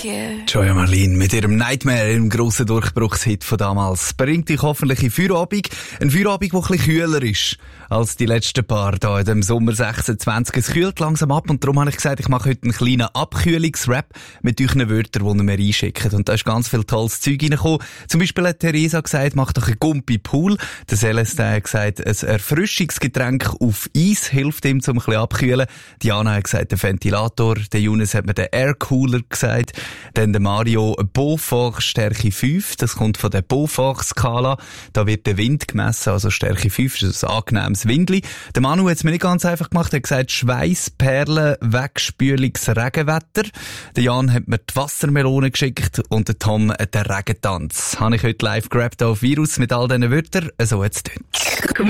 you. Joya Marlin mit ihrem Nightmare, im grossen Durchbruchshit von damals, bringt dich hoffentlich in Feierabend. Ein Feierabend, der ein bisschen kühler ist als die letzten paar hier in dem Sommer 26. Es kühlt langsam ab und darum habe ich gesagt, ich mache heute einen kleinen Abkühlungsrap mit euren Wörtern, die ihr mir einschickt. Und da ist ganz viel tolles Zeug reingekommen. Zum Beispiel hat Theresa gesagt, mach doch einen Gumpi Pool. Der Celestin hat gesagt, ein Erfrischungsgetränk auf Eis hilft ihm, um ein bisschen abkühlen. Diana hat gesagt, der Ventilator. Der Jonas hat mir den Aircooler gesagt. Dann der Mario, Beaufort Stärke 5. Das kommt von der Beaufort-Skala. Da wird der Wind gemessen, also Stärke 5 ist ein angenehmes Windli. Der Manu hat es mir nicht ganz einfach gemacht. Er hat gesagt, Schweissperlen, Wegspülungsregenwetter. Der Jan hat mir die Wassermelone geschickt und der Tom den Regentanz. Habe ich heute live gerappt auf Virus mit all diesen Wörtern. So hat's tönt.